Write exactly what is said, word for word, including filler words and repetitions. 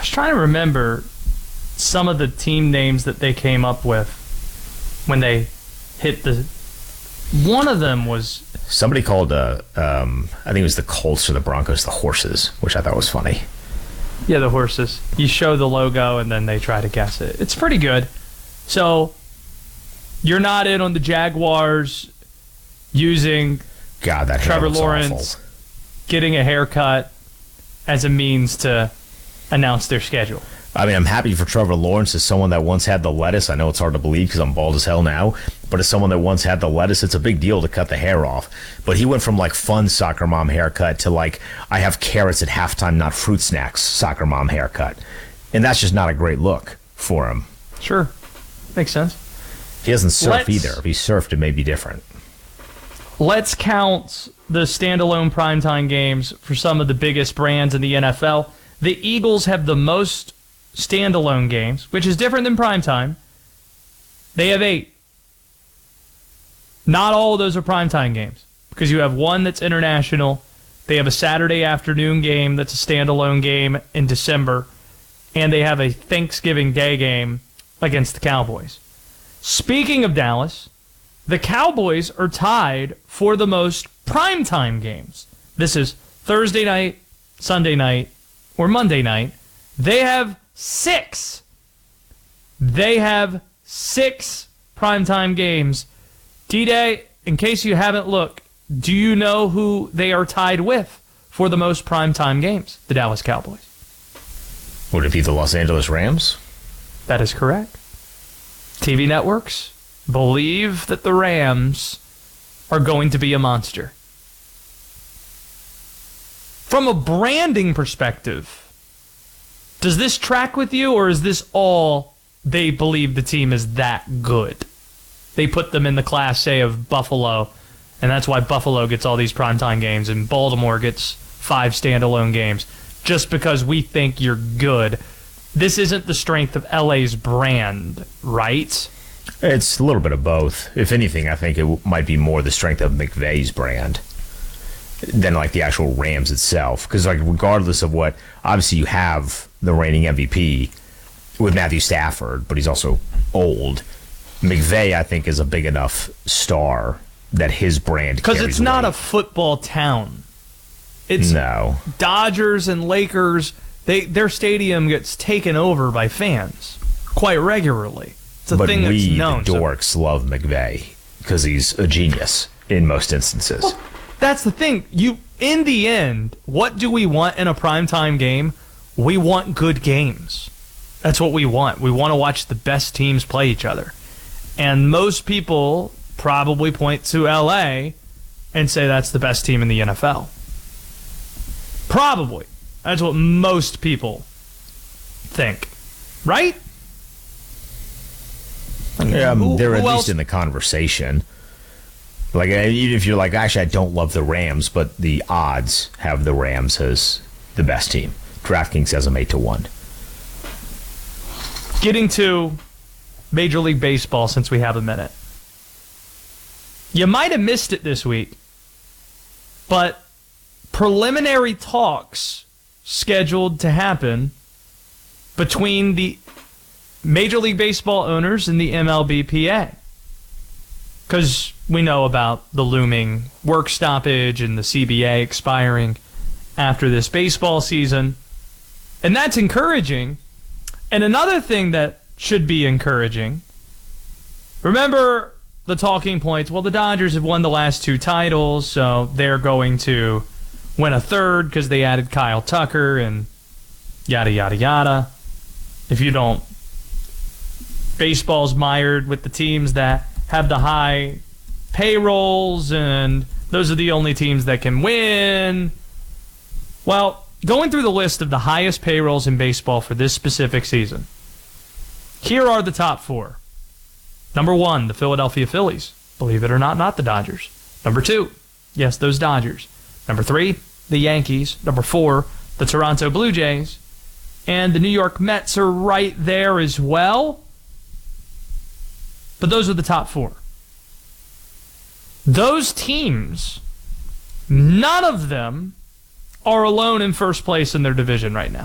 was trying to remember some of the team names that they came up with when they hit the. One of them was somebody called. Uh, um, I think it was the Colts or the Broncos, the Horses, which I thought was funny. Yeah, the Horses. You show the logo and then they try to guess it. It's pretty good. So you're not in on the Jaguars using God, that Trevor looks Lawrence awful. getting a haircut as a means to announce their schedule. I mean, I'm happy for Trevor Lawrence as someone that once had the lettuce. I know it's hard to believe because I'm bald as hell now, but as someone that once had the lettuce, it's a big deal to cut the hair off. But he went from like fun soccer mom haircut to like I have carrots at halftime, not fruit snacks soccer mom haircut. And that's just not a great look for him. Sure. Makes sense. He doesn't surf Let's- either. If he surfed, it may be different. Let's count the standalone primetime games for some of the biggest brands in the N F L. The Eagles have the most standalone games, which is different than primetime. They have eight. Not all of those are primetime games because you have one that's international. They have a Saturday afternoon game that's a standalone game in December. And they have a Thanksgiving Day game against the Cowboys. Speaking of Dallas, the Cowboys are tied for the most primetime games. This is Thursday night, Sunday night, or Monday night. They have six. They have six primetime games. D-Day, in case you haven't looked, do you know who they are tied with for the most primetime games? The Dallas Cowboys. Would it be the Los Angeles Rams? That is correct. T V networks believe that the Rams are going to be a monster. From a branding perspective, does this track with you, or is this all they believe the team is that good? They put them in the Class A of Buffalo, and that's why Buffalo gets all these primetime games, and Baltimore gets five standalone games, just because we think you're good. This isn't the strength of L A's brand, right? It's a little bit of both. If anything, I think it w- might be more the strength of McVay's brand than like the actual Rams itself. Because like regardless of what, obviously you have the reigning M V P with Matthew Stafford, but he's also old. McVay, I think, is a big enough star that his brand Because carries it's not weight. a football town. It's No. Dodgers and Lakers. They their stadium gets taken over by fans quite regularly. It's a But thing we, that's known. the So- dorks, love McVay because he's a genius in most instances. Well, that's the thing. You, in the end, what do we want in a primetime game? We want good games. That's what we want. We want to watch the best teams play each other. And most people probably point to L A and say that's the best team in the N F L. Probably. That's what most people think. Right? Yeah, um, Who- they're who at else- least in the conversation. Like, uh, even if you're like, actually, I don't love the Rams, but the odds have the Rams as the best team. DraftKings has them eight to one. Getting to Major League Baseball since we have a minute. You might have missed it this week, but preliminary talks scheduled to happen between the Major League Baseball owners and the M L B P A. Because we know about the looming work stoppage and the C B A expiring after this baseball season. And that's encouraging. And another thing that should be encouraging, remember the talking points, well, the Dodgers have won the last two titles, so they're going to win a third because they added Kyle Tucker and yada, yada, yada. If you don't, baseball's mired with the teams that have the high payrolls, and those are the only teams that can win. Well, going through the list of the highest payrolls in baseball for this specific season, here are the top four. Number one, the Philadelphia Phillies. Believe it or not, not the Dodgers. Number two, yes, those Dodgers. Number three, the Yankees. Number four, the Toronto Blue Jays. And the New York Mets are right there as well. But those are the top four. Those teams, none of them are alone in first place in their division right now.